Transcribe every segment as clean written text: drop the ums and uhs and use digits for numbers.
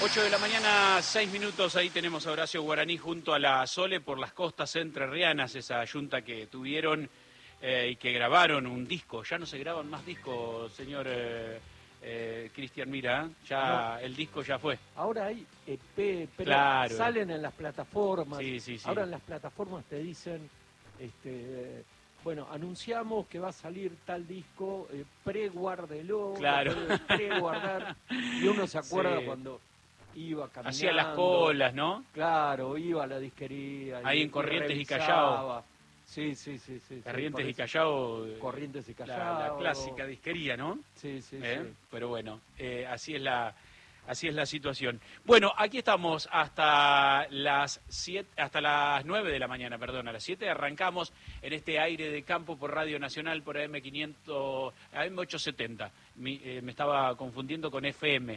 8 de la mañana, 6 minutos, ahí tenemos a Horacio Guaraní junto a la Sole por las costas entrerrianas, esa yunta que tuvieron y que grabaron un disco. Ya no se graban más discos, señor Cristian Mira, ya no. El disco ya fue. Ahora hay EP, pero claro, salen en las plataformas. Sí. Ahora en las plataformas te dicen, bueno, anunciamos que va a salir tal disco, preguárdelo, claro. Preguardar. Y uno se acuerda cuando iba caminando. Hacía las colas, ¿no? Claro, iba a la disquería. Ahí en Corrientes y Callao. Sí. Corrientes y Callao. Corrientes y Callao. La clásica disquería, ¿no? Sí. Pero bueno, así es la situación. Bueno, aquí estamos hasta las 9 de la mañana, perdón, a las 7 arrancamos en este aire de campo por Radio Nacional, por AM870. Me estaba confundiendo con FM,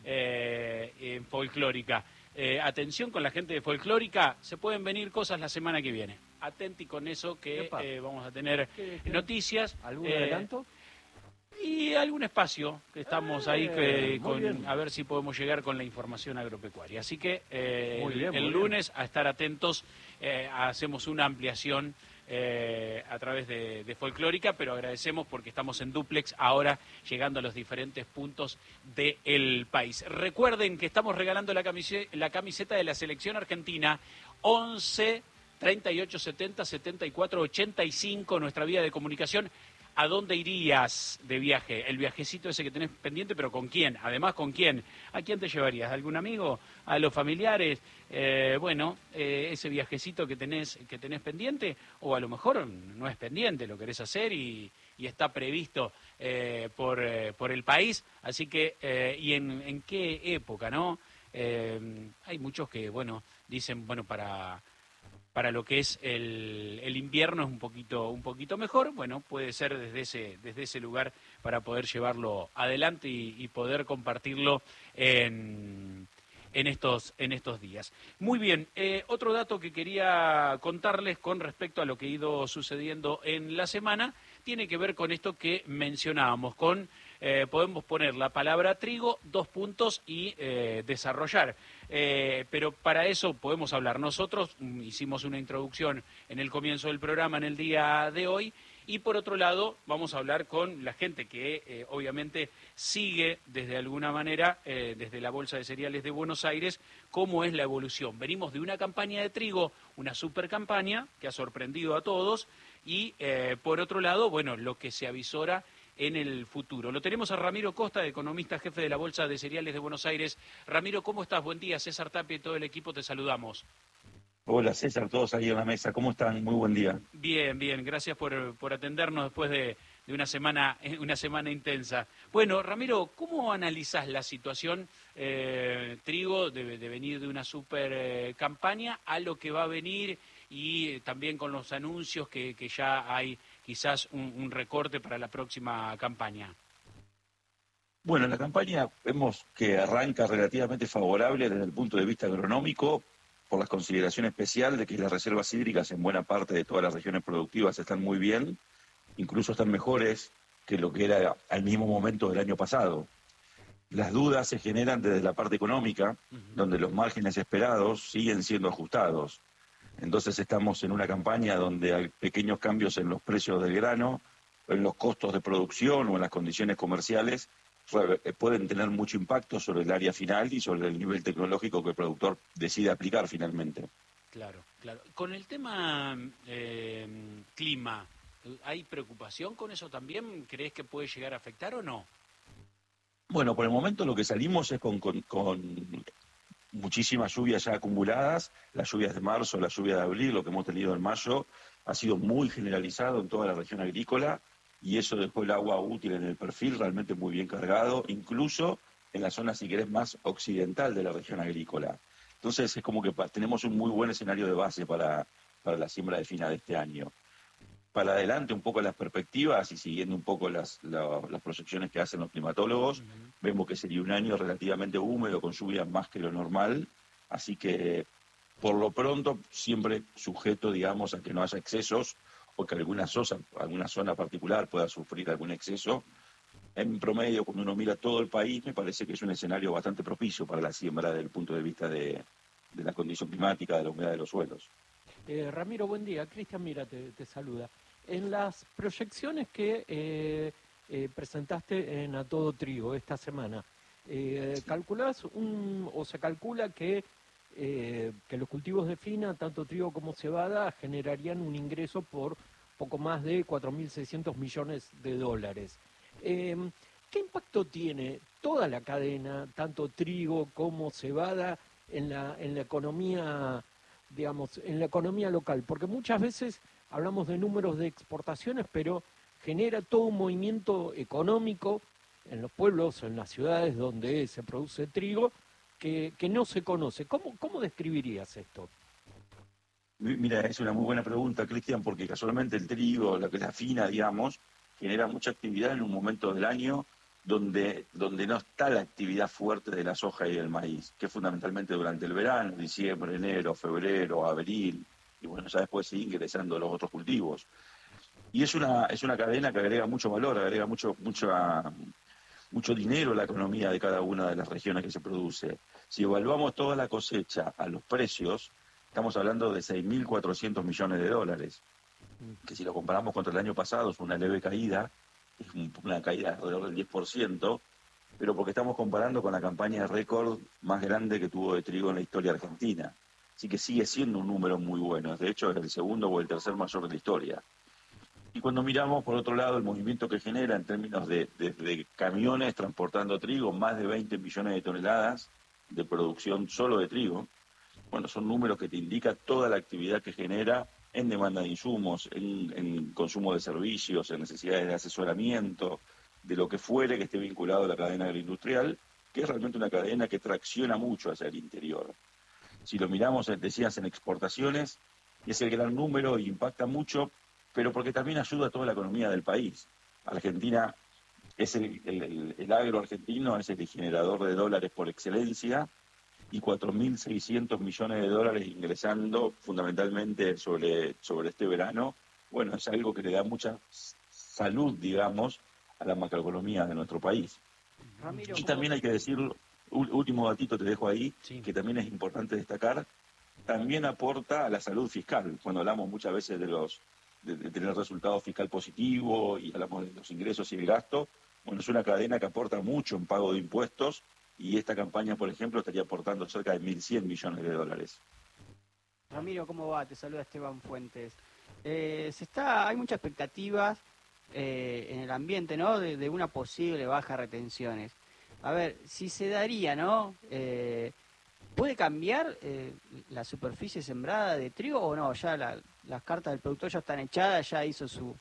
en Folclórica. Atención con la gente de Folclórica, se pueden venir cosas la semana que viene. Atenti con eso que vamos a tener noticias. ¿Algún adelanto? Y algún espacio que estamos ahí a ver si podemos llegar con la información agropecuaria. Así que el lunes a estar atentos, hacemos una ampliación a través de Folclórica, pero agradecemos porque estamos en dúplex ahora llegando a los diferentes puntos del país. Recuerden que estamos regalando la camiseta de la selección argentina 11 38 70 74 85, nuestra vía de comunicación. ¿A dónde irías de viaje? El viajecito ese que tenés pendiente, pero ¿con quién? Además, ¿con quién? ¿A quién te llevarías? ¿A algún amigo? ¿A los familiares? Ese viajecito que tenés pendiente, o a lo mejor no es pendiente, lo querés hacer y está previsto por el país. Así que, ¿y en qué época, no? Hay muchos que, dicen, para lo que es el invierno es un poquito mejor. Bueno, puede ser desde ese lugar para poder llevarlo adelante y poder compartirlo en estos días. Muy bien, otro dato que quería contarles con respecto a lo que ha ido sucediendo en la semana tiene que ver con esto que mencionábamos, podemos poner la palabra trigo, 2 puntos y desarrollar. Pero para eso podemos hablar. Nosotros hicimos una introducción en el comienzo del programa en el día de hoy y por otro lado vamos a hablar con la gente que obviamente sigue desde alguna manera, desde la Bolsa de Cereales de Buenos Aires, cómo es la evolución. Venimos de una campaña de trigo, una super campaña que ha sorprendido a todos y por otro lado, lo que se avisora en el futuro. Lo tenemos a Ramiro Costa, economista jefe de la Bolsa de Cereales de Buenos Aires. Ramiro, ¿cómo estás? Buen día. César Tapia y todo el equipo te saludamos. Hola César, todos ahí en la mesa. ¿Cómo están? Muy buen día. Bien. Gracias por atendernos después de una semana intensa. Bueno, Ramiro, ¿cómo analizás la situación trigo de venir de una super campaña a lo que va a venir y también con los anuncios que ya hay quizás un recorte para la próxima campaña? Bueno, la campaña vemos que arranca relativamente favorable desde el punto de vista agronómico, por la consideración especial de que las reservas hídricas en buena parte de todas las regiones productivas están muy bien, incluso están mejores que lo que era al mismo momento del año pasado. Las dudas se generan desde la parte económica, donde los márgenes esperados siguen siendo ajustados. Entonces estamos en una campaña donde hay pequeños cambios en los precios del grano, en los costos de producción o en las condiciones comerciales, pueden tener mucho impacto sobre el área final y sobre el nivel tecnológico que el productor decide aplicar finalmente. Claro. Con el tema clima, ¿hay preocupación con eso también? ¿Crees que puede llegar a afectar o no? Bueno, por el momento lo que salimos es con muchísimas lluvias ya acumuladas, las lluvias de marzo, la lluvia de abril, lo que hemos tenido en mayo, ha sido muy generalizado en toda la región agrícola y eso dejó el agua útil en el perfil realmente muy bien cargado, incluso en la zona, si querés, más occidental de la región agrícola. Entonces es como que tenemos un muy buen escenario de base para la siembra de fina de este año. Para adelante un poco las perspectivas y siguiendo un poco las proyecciones que hacen los climatólogos, vemos que sería un año relativamente húmedo, con lluvias más que lo normal, así que por lo pronto siempre sujeto, digamos, a que no haya excesos o que alguna zona particular pueda sufrir algún exceso, En promedio, cuando uno mira todo el país, me parece que es un escenario bastante propicio para la siembra desde el punto de vista de la condición climática, de la humedad de los suelos. Ramiro, buen día. Cristian Mira te saluda. En las proyecciones que presentaste en A Todo Trigo esta semana, ¿calculás o se calcula que los cultivos de fina, tanto trigo como cebada, generarían un ingreso por poco más de 4.600 millones de dólares? ¿Qué impacto tiene toda la cadena, tanto trigo como cebada, en la economía, digamos, en la economía local? Porque muchas veces hablamos de números de exportaciones, pero genera todo un movimiento económico en los pueblos, en las ciudades donde se produce trigo, que no se conoce. ¿Cómo describirías esto? Mira, es una muy buena pregunta, Cristian, porque casualmente el trigo, lo que es la fina, digamos, genera mucha actividad en un momento del año donde no está la actividad fuerte de la soja y del maíz, que es fundamentalmente durante el verano, diciembre, enero, febrero, abril, y bueno, ya después sigue ingresando los otros cultivos. Y es una cadena que agrega mucho valor, agrega mucho dinero a la economía de cada una de las regiones que se produce. Si evaluamos toda la cosecha a los precios, estamos hablando de 6.400 millones de dólares, que si lo comparamos contra el año pasado es una leve caída, es una caída de alrededor del 10%, pero porque estamos comparando con la campaña de récord más grande que tuvo de trigo en la historia argentina. Así que sigue siendo un número muy bueno, de hecho es el segundo o el tercer mayor de la historia. Y cuando miramos, por otro lado, el movimiento que genera en términos de camiones transportando trigo, más de 20 millones de toneladas de producción solo de trigo, bueno, son números que te indican toda la actividad que genera en demanda de insumos, en consumo de servicios, en necesidades de asesoramiento, de lo que fuere que esté vinculado a la cadena agroindustrial, que es realmente una cadena que tracciona mucho hacia el interior. Si lo miramos, decías, en exportaciones, es el gran número y impacta mucho, pero porque también ayuda a toda la economía del país. Argentina es el agro argentino es el generador de dólares por excelencia y 4.600 millones de dólares ingresando fundamentalmente sobre este verano. Bueno, es algo que le da mucha salud, digamos, a la macroeconomía de nuestro país. Ramiro, Y también hay que decirlo, último datito te dejo ahí, sí, que también es importante destacar, también aporta a la salud fiscal. Cuando hablamos muchas veces de tener resultado fiscal positivo y hablamos de los ingresos y el gasto, bueno, es una cadena que aporta mucho en pago de impuestos y esta campaña, por ejemplo, estaría aportando cerca de 1.100 millones de dólares. Ramiro, ¿cómo va? Te saluda Esteban Fuentes. Hay muchas expectativas en el ambiente, ¿no? De una posible baja retenciones. A ver, si se daría, ¿no? ¿Puede cambiar la superficie sembrada de trigo o no? Ya las cartas del productor ya están echadas, ya hizo su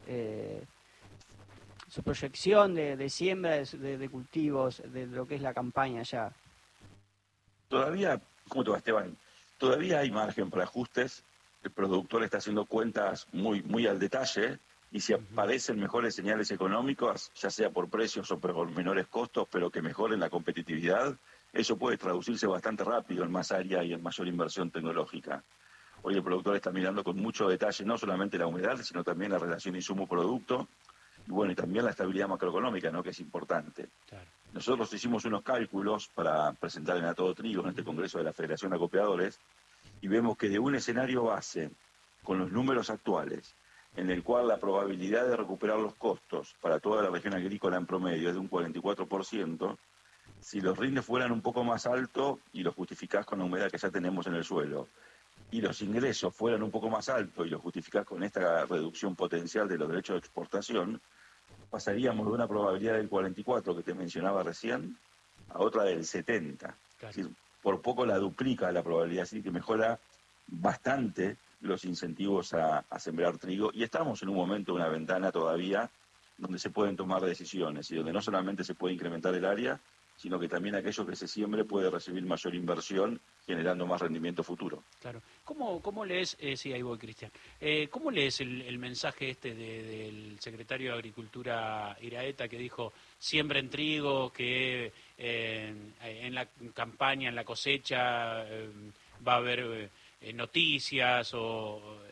proyección de siembra de cultivos, de lo que es la campaña ya. Todavía, ¿cómo te va, Esteban? Todavía hay margen para ajustes. El productor está haciendo cuentas muy, muy al detalle y si aparecen mejores señales económicas, ya sea por precios o por menores costos, pero que mejoren la competitividad, eso puede traducirse bastante rápido en más área y en mayor inversión tecnológica. Hoy el productor está mirando con mucho detalle no solamente la humedad, sino también la relación insumo-producto y bueno, y también la estabilidad macroeconómica, ¿no?, que es importante. claro. Nosotros hicimos unos cálculos para presentar en A Todo Trigo, en este congreso de la Federación de Acopiadores, y vemos que de un escenario base, con los números actuales, en el cual la probabilidad de recuperar los costos para toda la región agrícola en promedio es de un 44%, si los rindes fueran un poco más altos y los justificás con la humedad que ya tenemos en el suelo, y los ingresos fueran un poco más altos y los justificás con esta reducción potencial de los derechos de exportación, pasaríamos de una probabilidad del 44 que te mencionaba recién a otra del 70. Claro. Es decir, por poco la duplica la probabilidad, así que mejora bastante los incentivos a sembrar trigo. Y estamos en un momento, una ventana todavía, donde se pueden tomar decisiones y donde no solamente se puede incrementar el área, sino que también aquello que se siembre puede recibir mayor inversión, generando más rendimiento futuro. Claro. ¿Cómo lees, sí, ahí voy, Cristian, cómo lees el mensaje este del secretario de Agricultura Iraeta que dijo siembren trigo, que en la campaña, en la cosecha va a haber noticias o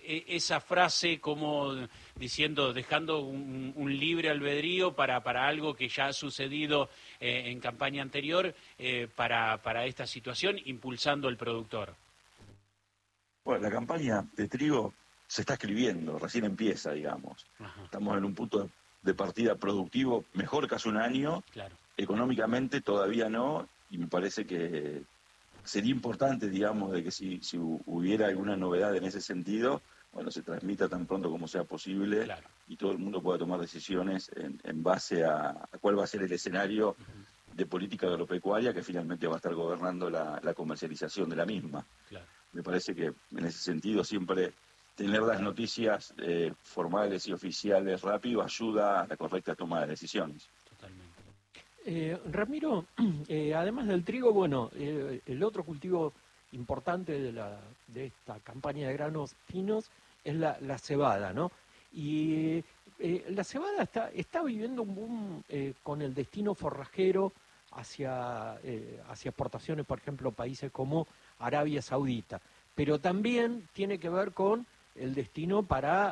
esa frase como diciendo, dejando un libre albedrío para algo que ya ha sucedido en campaña anterior, para esta situación, impulsando el productor? Bueno, la campaña de trigo se está escribiendo, recién empieza, digamos. Ajá. Estamos en un punto de partida productivo mejor que hace un año. Claro. Económicamente todavía no, y me parece que sería importante, digamos, de que si hubiera alguna novedad en ese sentido, bueno, se transmita tan pronto como sea posible, Claro. y todo el mundo pueda tomar decisiones en base a cuál va a ser el escenario de política agropecuaria que finalmente va a estar gobernando la comercialización de la misma. Claro. Me parece que en ese sentido siempre tener las noticias formales y oficiales rápido ayuda a la correcta toma de decisiones. Totalmente. Ramiro, además del trigo, bueno, el otro cultivo importante de esta campaña de granos finos es la cebada, ¿no? Y la cebada está viviendo un boom con el destino forrajero hacia exportaciones, por ejemplo, países como Arabia Saudita, pero también tiene que ver con el destino para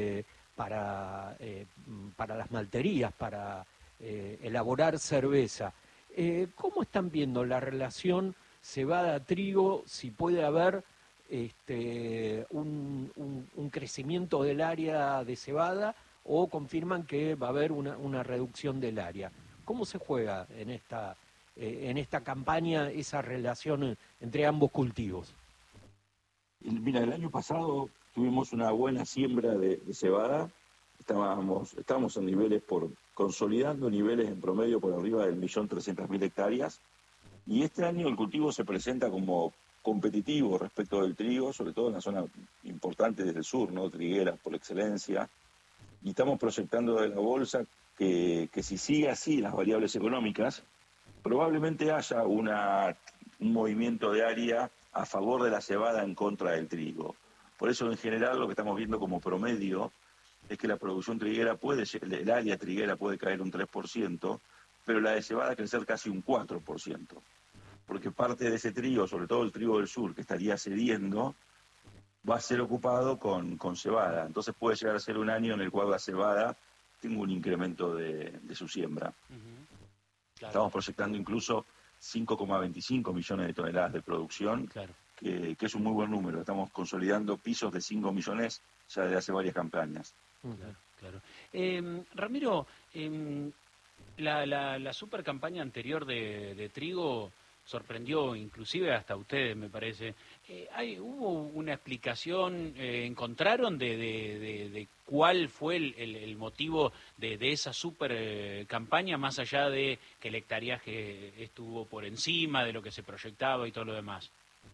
las malterías, para elaborar cerveza. ¿Cómo están viendo la relación cebada-trigo? Si puede haber un crecimiento del área de cebada, o confirman que va a haber una reducción del área. ¿Cómo se juega en esta campaña esa relación entre ambos cultivos? Mira, el año pasado tuvimos una buena siembra de cebada. Estábamos en niveles consolidando niveles en promedio por arriba del 1.300.000 hectáreas. Y este año el cultivo se presenta como competitivo respecto del trigo, sobre todo en la zona importante desde el sur, ¿no? Trigueras por excelencia. Y estamos proyectando de la bolsa que si sigue así las variables económicas, probablemente haya un movimiento de área a favor de la cebada en contra del trigo. Por eso, en general, lo que estamos viendo como promedio es que la producción triguera el área triguera puede caer un 3%, pero la de cebada crecer casi un 4%. Porque parte de ese trigo, sobre todo el trigo del sur, que estaría cediendo, va a ser ocupado con cebada. Entonces puede llegar a ser un año en el cual la cebada tenga un incremento de su siembra. Claro. Estamos proyectando incluso 5,25 millones de toneladas de producción, claro, que es un muy buen número. Estamos consolidando pisos de 5 millones ya desde hace varias campañas. Claro. Ramiro, la super campaña anterior de trigo sorprendió inclusive hasta ustedes, me parece. ¿Hubo una explicación, encontraron de cuál fue el motivo de esa super campaña, más allá de que el hectareaje estuvo por encima de lo que se proyectaba y todo lo demás?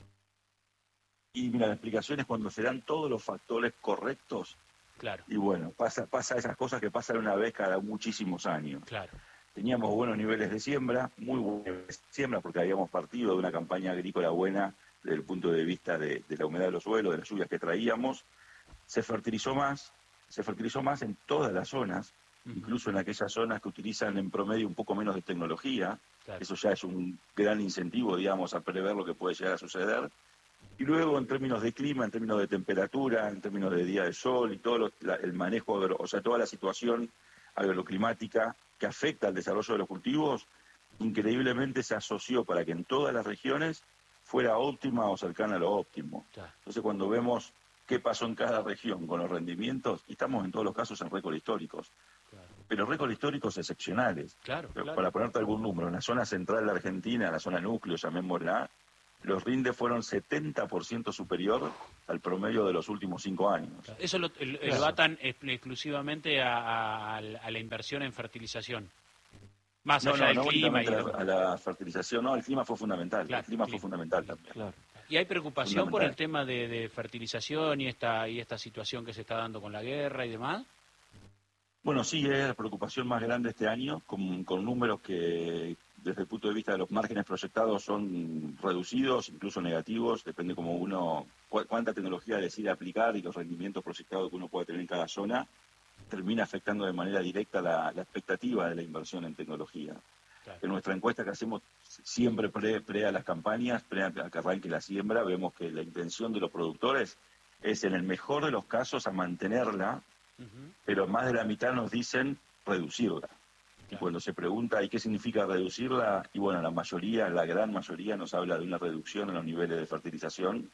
Y mira, la explicación es cuando se dan todos los factores correctos. Claro. Y bueno, pasa esas cosas que pasan una vez cada muchísimos años. Claro. Teníamos buenos niveles de siembra, muy buenos niveles de siembra, porque habíamos partido de una campaña agrícola buena desde el punto de vista de la humedad de los suelos, de las lluvias que traíamos. Se fertilizó más en todas las zonas, incluso en aquellas zonas que utilizan en promedio un poco menos de tecnología. Claro. Eso ya es un gran incentivo, digamos, a prever lo que puede llegar a suceder. Y luego, en términos de clima, en términos de temperatura, en términos de día de sol y todo el manejo, o sea, toda la situación agroclimática que afecta al desarrollo de los cultivos, increíblemente se asoció para que en todas las regiones fuera óptima o cercana a lo óptimo. Claro. Entonces, cuando vemos qué pasó en cada región con los rendimientos, y estamos en todos los casos en récords históricos, claro, pero récords históricos excepcionales. Claro. Para ponerte algún número, en la zona central de Argentina, en la zona núcleo, llamémosla, los rindes fueron 70% superior al promedio de los últimos 5 años. Eso lo atan exclusivamente a la inversión en fertilización. Más allá del clima. A la fertilización, no, el clima fue fundamental. Claro, el clima fue fundamental también. Claro. ¿Y hay preocupación por el tema de fertilización y esta situación que se está dando con la guerra y demás? Bueno, sí, es la preocupación más grande este año, con números que desde el punto de vista de los márgenes proyectados son reducidos, incluso negativos, depende cuánta tecnología decide aplicar y los rendimientos proyectados que uno puede tener en cada zona, termina afectando de manera directa la expectativa de la inversión en tecnología. Claro. En nuestra encuesta que hacemos siempre pre a las campañas, pre a que arranque la siembra, vemos que la intención de los productores es en el mejor de los casos a mantenerla, pero más de la mitad nos dicen reducirla. Y cuando se pregunta, ¿y qué significa reducirla? Y bueno, la gran mayoría nos habla de una reducción en los niveles de fertilización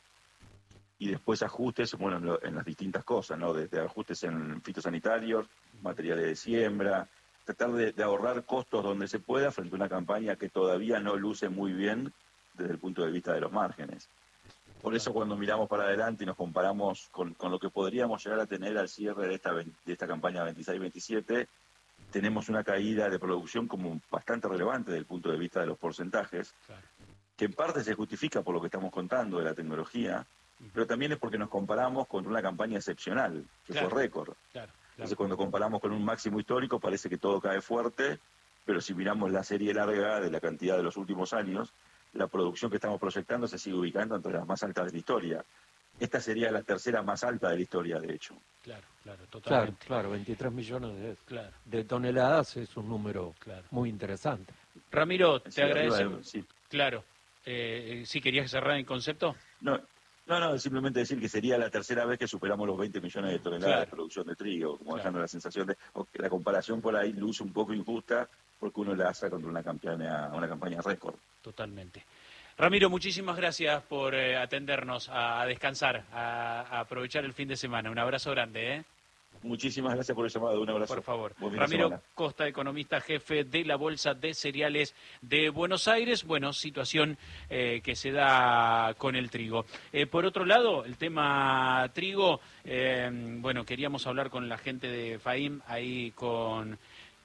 y después ajustes, bueno, en las distintas cosas, ¿no? Desde ajustes en fitosanitarios, materiales de siembra, tratar de ahorrar costos donde se pueda frente a una campaña que todavía no luce muy bien desde el punto de vista de los márgenes. Por eso cuando miramos para adelante y nos comparamos con lo que podríamos llegar a tener al cierre de esta campaña 26-27, tenemos una caída de producción como bastante relevante desde el punto de vista de los porcentajes, que en parte se justifica por lo que estamos contando de la tecnología, pero también es porque nos comparamos con una campaña excepcional, que fue récord. Entonces cuando comparamos con un máximo histórico parece que todo cae fuerte, pero si miramos la serie larga de la cantidad de los últimos años, la producción que estamos proyectando se sigue ubicando entre las más altas de la historia. Esta sería la tercera más alta de la historia, de hecho. Totalmente. Claro, 23 millones de toneladas es un número muy interesante. Ramiro, te agradezco. Claro. ¿Sí querías cerrar el concepto? No, simplemente decir que sería la tercera vez que superamos los 20 millones de toneladas de producción de trigo, como dejando la sensación de que la comparación por ahí luce un poco injusta porque uno la hace contra una campaña récord. Totalmente. Ramiro, muchísimas gracias por atendernos, a descansar, a aprovechar el fin de semana. Un abrazo grande, ¿eh? Muchísimas gracias por el llamado. Un abrazo. Por favor. Ramiro Costa, economista jefe de la Bolsa de Cereales de Buenos Aires. Bueno, situación que se da con el trigo. Por otro lado, el tema trigo, bueno, queríamos hablar con la gente de FAIM, ahí con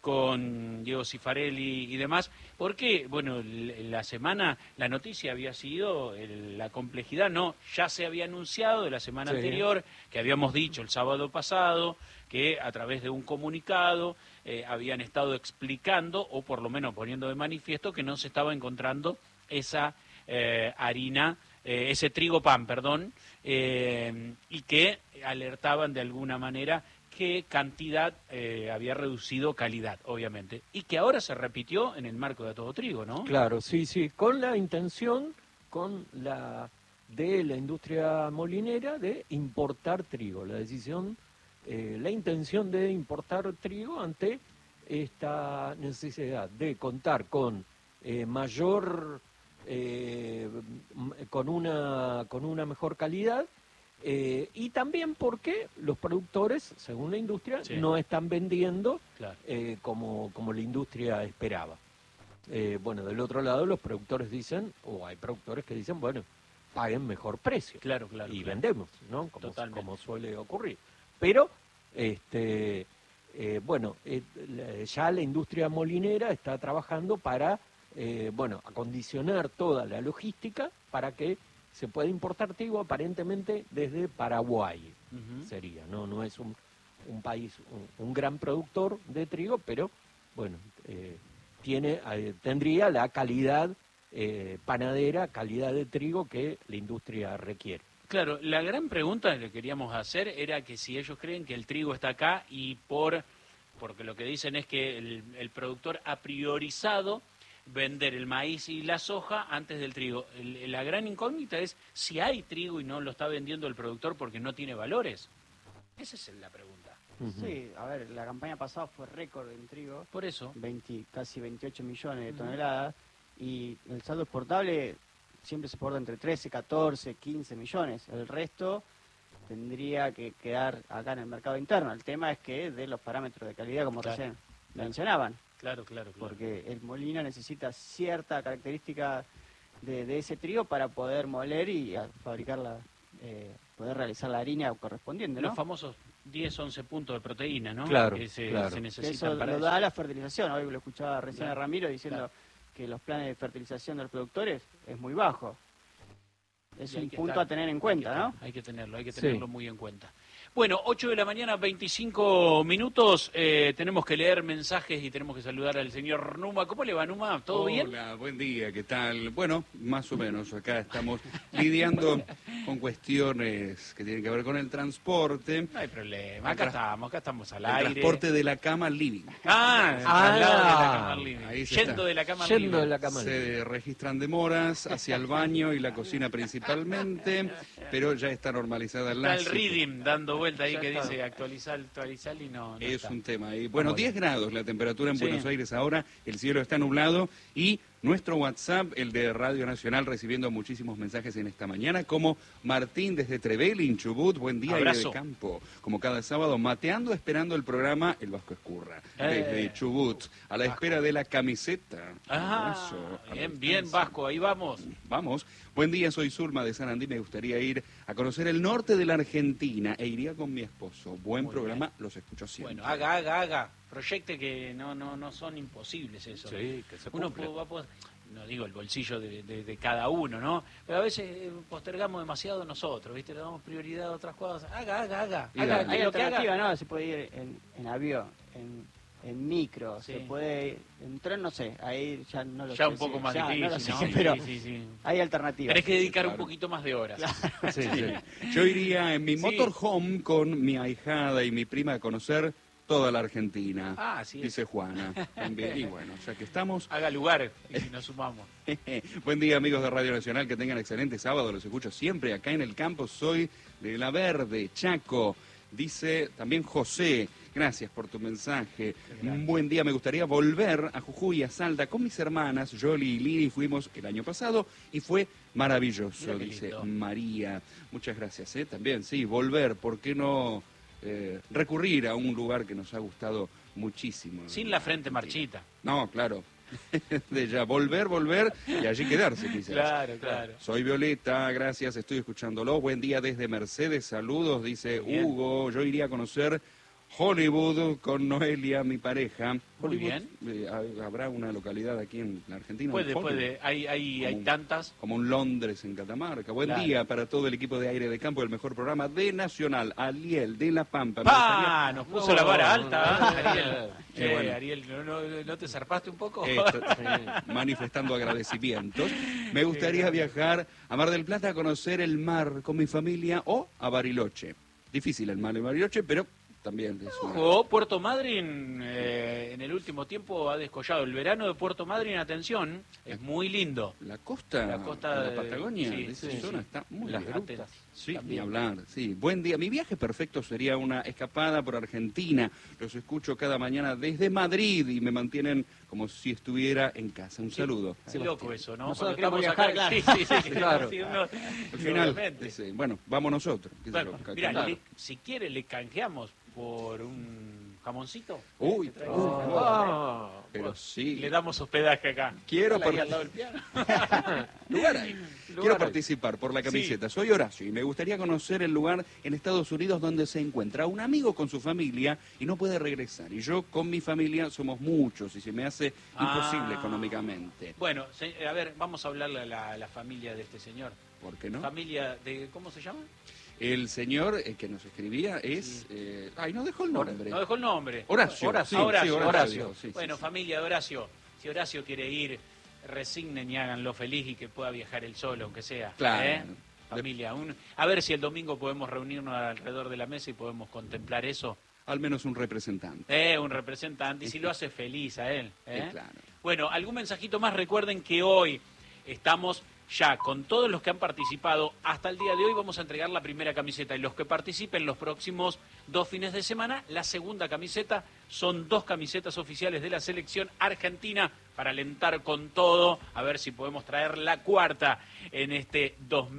Diego Cifarelli y demás, porque, bueno, la semana, la noticia había sido la complejidad, ya se había anunciado de la semana anterior, que habíamos dicho el sábado pasado, que a través de un comunicado habían estado explicando, o por lo menos poniendo de manifiesto, que no se estaba encontrando esa harina, ese trigo pan, y que alertaban de alguna manera que cantidad había reducido calidad, obviamente, y que ahora se repitió en el marco de A Todo Trigo, ¿no? Claro, sí, con la intención de la industria molinera de importar trigo, la intención de importar trigo ante esta necesidad de contar con con una mejor calidad. Y también porque los productores, según la industria, no están vendiendo como la industria esperaba. Bueno, del otro lado los productores dicen, o hay productores que dicen, bueno, paguen mejor precio. Y vendemos, ¿no? Como suele ocurrir. Pero, ya la industria molinera está trabajando para, acondicionar toda la logística para que se puede importar trigo aparentemente desde Paraguay, sería, no es un país, un gran productor de trigo, pero bueno, tendría la calidad panadera, calidad de trigo que la industria requiere. Claro, la gran pregunta que queríamos hacer era que si ellos creen que el trigo está acá y porque lo que dicen es que el productor ha priorizado vender el maíz y la soja antes del trigo. La gran incógnita es si hay trigo y no lo está vendiendo el productor porque no tiene valores. Esa es la pregunta. Sí, a ver, la campaña pasada fue récord en trigo. Por eso. Casi 28 millones de toneladas. Y el saldo exportable siempre se exporta entre 13, 14, 15 millones. El resto tendría que quedar acá en el mercado interno. El tema es que de los parámetros de calidad, como recién mencionaban. Claro. Porque el molino necesita cierta característica de ese trigo para poder moler y fabricarla, poder realizar la harina correspondiente, ¿no? Los famosos 10, 11 puntos de proteína, ¿no? Claro, que se necesitan eso para lo da la fertilización. Hoy lo escuchaba recién a Ramiro diciendo que los planes de fertilización de los productores es muy bajo. Es un punto a tener en cuenta, ¿no? Hay que tenerlo muy en cuenta. Bueno, 8 de la mañana, 25 minutos. Tenemos que leer mensajes y tenemos que saludar al señor Numa. ¿Cómo le va, Numa? ¿Todo bien? Hola, buen día, ¿qué tal? Bueno, más o menos. Acá estamos lidiando con cuestiones que tienen que ver con el transporte. No hay problema. Acá estamos al aire. El transporte de la cama al living. Al lado de la cama al living. Yendo de la cama al living. Se registran demoras hacia el baño y la cocina principal totalmente, pero ya está normalizada Está el reading dando vuelta ahí que dice actualizar y no es está. un tema. Y bueno, 10 grados la temperatura en Sí. Buenos Aires ahora, el cielo está nublado y nuestro WhatsApp, el de Radio Nacional, recibiendo muchísimos mensajes en esta mañana, como Martín desde Trevelin, Chubut, buen día, aire de campo, como cada sábado, mateando, esperando el programa El Vasco Escurra, desde Chubut, a la espera de la camiseta. Bien, Vasco, ahí vamos. Vamos. Buen día, soy Zulma de San Andí, me gustaría ir a conocer el norte de la Argentina e iría con mi esposo. Buen programa, los escucho siempre. Bueno, haga. Proyecte que no son imposibles eso. Sí, que se uno va a poder, no digo el bolsillo de cada uno, ¿no? Pero a veces postergamos demasiado nosotros, ¿viste? Le damos prioridad a otras cosas. Haga. Hay Lo que alternativa, haga. ¿no? Se puede ir en avión, en micro, Sí. se puede ir en tren, no sé, ahí ya no lo sé. Ya un poco más ya difícil, no lo sé, ¿no? pero Sí. hay alternativas. Tenés que dedicar un poquito más de horas. Sí. Yo iría en mi motorhome con mi ahijada y mi prima a conocer toda la Argentina, dice Juana. También. Y bueno, ya que estamos... Haga lugar y nos sumamos. Buen día, amigos de Radio Nacional, que tengan excelente sábado, los escucho siempre acá en el campo, soy de La Verde, Chaco. Dice también José, gracias por tu mensaje. Un buen día, me gustaría volver a Jujuy y a Salta con mis hermanas, Yoli y Lili, fuimos el año pasado y fue maravilloso, dice María. Muchas gracias, también, sí, volver, ¿por qué no recurrir a un lugar que nos ha gustado muchísimo? Sin la frente marchita. No, claro. De ya volver y allí quedarse quizás. Claro. Soy Violeta, gracias, estoy escuchándolo. Buen día desde Mercedes, saludos, dice Hugo. Yo iría a conocer Hollywood con Noelia, mi pareja. Muy Hollywood, bien. ¿Habrá una localidad aquí en la Argentina? Puede. Hay tantas. Como un Londres en Catamarca. Buen día para todo el equipo de Aire de Campo, el mejor programa de Nacional. Aliel de La Pampa. Nos puso la vara alta, Ariel. Bueno. Ariel, ¿no te zarpaste un poco? Manifestando agradecimientos. Me gustaría viajar a Mar del Plata a conocer el mar con mi familia o a Bariloche. Difícil el mar en Bariloche, pero también es una... Puerto Madryn en el último tiempo ha descollado. El verano de Puerto Madryn, atención, es muy lindo. La costa de la Patagonia, de esa zona está muy las bien. grutas. Sí, ni hablar, sí. Buen día. Mi viaje perfecto sería una escapada por Argentina. Los escucho cada mañana desde Madrid y me mantienen como si estuviera en casa. Un saludo. Es loco eso, ¿no? Nosotros Cuando queremos estamos viajar, acá, claro. sí, Claro. Al final, bueno, vamos nosotros. Bueno, mira, si quiere le canjeamos por un jamoncito. Uy, pero sí. Le damos hospedaje acá. Quiero Ahí al lado del piano. lugar ahí. Quiero participar por la camiseta. Soy Horacio y me gustaría conocer el lugar en Estados Unidos donde se encuentra un amigo con su familia y no puede regresar. Y yo con mi familia somos muchos y se me hace imposible económicamente. Bueno, a ver, vamos a hablarle a la familia de este señor. ¿Por qué no? Familia de, ¿cómo se llama? El señor que nos escribía es... no dejó el nombre. No dejó el nombre. Horacio. Horacio. Sí, bueno, familia de Horacio, si Horacio quiere ir, resignen y háganlo feliz y que pueda viajar él solo, aunque sea. Claro. Familia, a ver si el domingo podemos reunirnos alrededor de la mesa y podemos contemplar eso. Al menos un representante. Un representante, y si lo hace feliz a él. Claro. Bueno, algún mensajito más. Recuerden que hoy estamos ya con todos los que han participado hasta el día de hoy. Vamos a entregar la primera camiseta y los que participen los próximos 2 fines de semana, la segunda camiseta. Son 2 camisetas oficiales de la selección argentina para alentar con todo, a ver si podemos traer la cuarta en este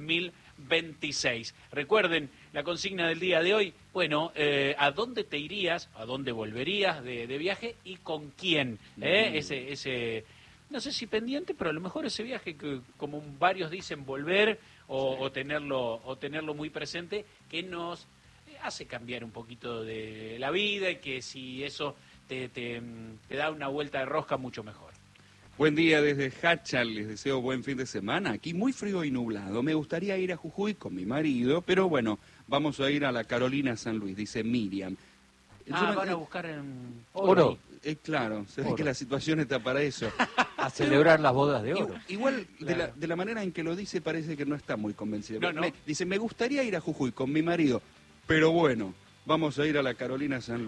2026. Recuerden la consigna del día de hoy. Bueno, ¿a dónde te irías? ¿A dónde volverías de viaje? ¿Y con quién? Ese no sé si pendiente, pero a lo mejor ese viaje que, como varios dicen, volver o tenerlo muy presente, que nos hace cambiar un poquito de la vida y que si eso te da una vuelta de rosca, mucho mejor. Buen día desde Hachal, les deseo buen fin de semana. Aquí muy frío y nublado. Me gustaría ir a Jujuy con mi marido, pero bueno, vamos a ir a la Carolina San Luis, dice Miriam. Van a buscar en oro. Claro, se ve que la situación está para eso. A celebrar las bodas de oro. Igual, Claro. de la manera en que lo dice, parece que no está muy convencido. No. Dice, me gustaría ir a Jujuy con mi marido, pero bueno, vamos a ir a la Carolina San Luis.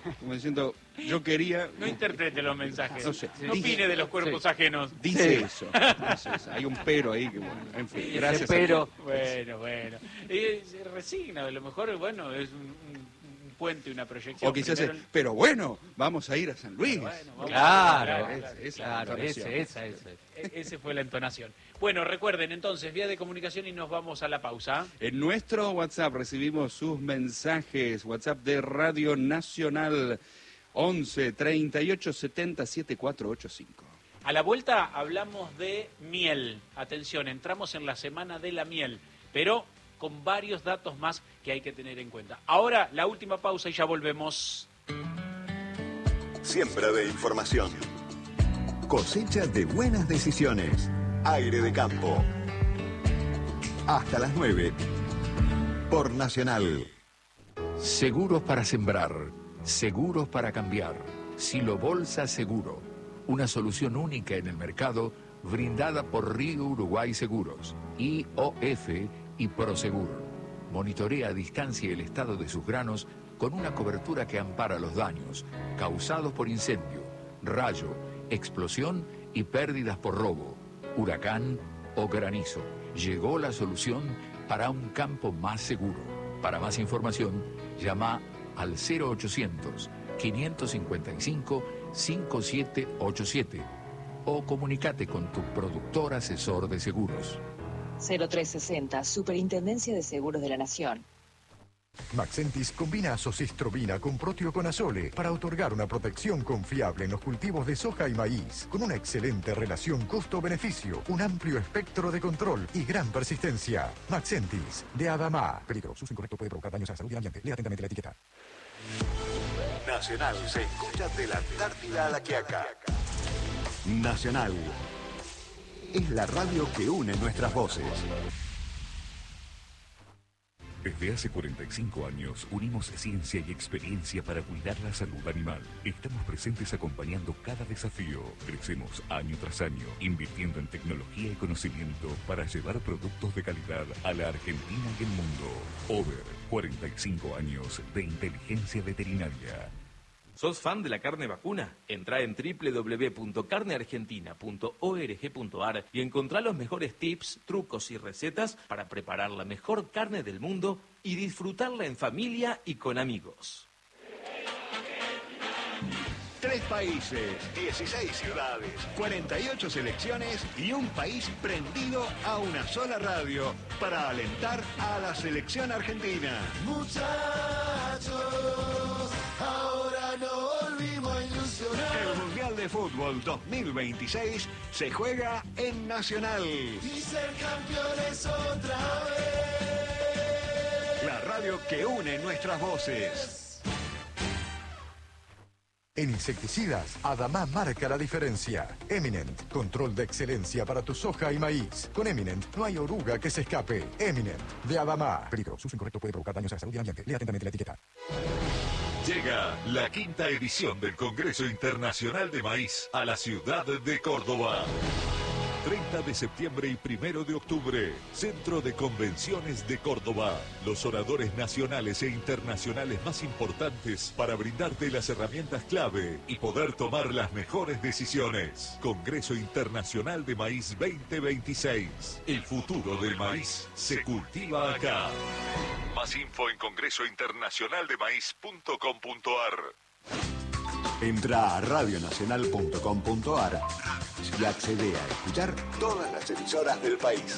como diciendo, yo quería... No interprete los mensajes. No sé. No opine de los cuerpos ajenos. Dice eso. Hay un pero ahí que, bueno, en fin, gracias. Pero, Bueno. Se resigna, a lo mejor, bueno, es un puente, una proyección. O quizás pero bueno, vamos a ir a San Luis. claro, Esa Esa fue la entonación. Bueno, recuerden entonces, vía de comunicación y nos vamos a la pausa. En nuestro WhatsApp recibimos sus mensajes. WhatsApp de Radio Nacional 11 38 70 7485. A la vuelta hablamos de miel. Atención, entramos en la semana de la miel, pero con varios datos más que hay que tener en cuenta. Ahora, la última pausa y ya volvemos. Siembra de información. Cosecha de buenas decisiones. Aire de campo. Hasta las 9. Por Nacional. Seguros para sembrar, seguros para cambiar. Silo Bolsa Seguro. Una solución única en el mercado brindada por Río Uruguay Seguros, IOF y Prosegur. Monitorea a distancia el estado de sus granos con una cobertura que ampara los daños causados por incendio, rayo, explosión y pérdidas por robo, huracán o granizo. Llegó la solución para un campo más seguro. Para más información, llama al 0800-555-5787 o comunícate con tu productor asesor de seguros. 0360, Superintendencia de Seguros de la Nación. Maxentis combina azocistrobina con proteoconazole para otorgar una protección confiable en los cultivos de soja y maíz, con una excelente relación costo-beneficio, un amplio espectro de control y gran persistencia. Maxentis, de Adama. Peligro, su uso incorrecto puede provocar daños a la salud y al ambiente. Lea atentamente la etiqueta. Nacional se escucha de la Antártida a la Quiaca. Nacional es la radio que une nuestras voces. Desde hace 45 años unimos ciencia y experiencia para cuidar la salud animal. Estamos presentes acompañando cada desafío. Crecemos año tras año, invirtiendo en tecnología y conocimiento para llevar productos de calidad a la Argentina y el mundo. Over, 45 años de inteligencia veterinaria. ¿Sos fan de la carne vacuna? Entrá en www.carneargentina.org.ar y encontrá los mejores tips, trucos y recetas para preparar la mejor carne del mundo y disfrutarla en familia y con amigos. 3 países, 16 ciudades, 48 selecciones y un país prendido a una sola radio para alentar a la selección argentina. Muchachos, ahora no volvimos a ilusionar. El Mundial de Fútbol 2026 se juega en Nacional. Y ser campeones otra vez. La radio que une nuestras voces. En insecticidas, Adama marca la diferencia. Eminent, control de excelencia para tu soja y maíz. Con Eminent no hay oruga que se escape. Eminent, de Adama. Peligro, su uso incorrecto puede provocar daños a la salud y al ambiente. Lea atentamente la etiqueta. Llega la 5ª edición del Congreso Internacional de Maíz a la ciudad de Córdoba. 30 de septiembre y 1 de octubre, Centro de Convenciones de Córdoba. Los oradores nacionales e internacionales más importantes para brindarte las herramientas clave y poder tomar las mejores decisiones. Congreso Internacional de Maíz 2026. El futuro del maíz se cultiva acá. Más info en congresointernacionaldemaíz.com.ar. Entra a radionacional.com.ar y accede a escuchar todas las emisoras del país.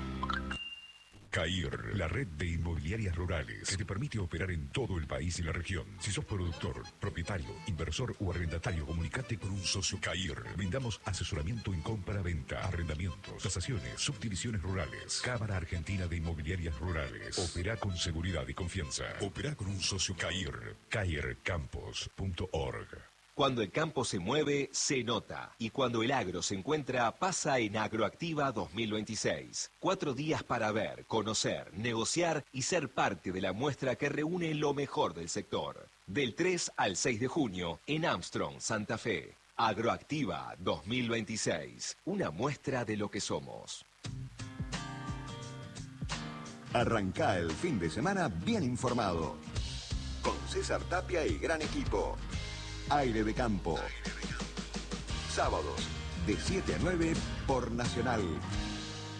CAIR, la red de inmobiliarias rurales que te permite operar en todo el país y la región. Si sos productor, propietario, inversor o arrendatario, comunicate con un socio CAIR. Brindamos asesoramiento en compra-venta, arrendamientos, tasaciones, subdivisiones rurales. Cámara Argentina de Inmobiliarias Rurales. Opera con seguridad y confianza. Opera con un socio CAIR. CAIRcampos.org. Cuando el campo se mueve, se nota. Y cuando el agro se encuentra, pasa en Agroactiva 2026. 4 días para ver, conocer, negociar y ser parte de la muestra que reúne lo mejor del sector. Del 3 al 6 de junio, en Armstrong, Santa Fe. Agroactiva 2026. Una muestra de lo que somos. Arranca el fin de semana bien informado. con César Tapia y gran equipo. Aire de Campo. Sábados, de 7 a 9 por Nacional.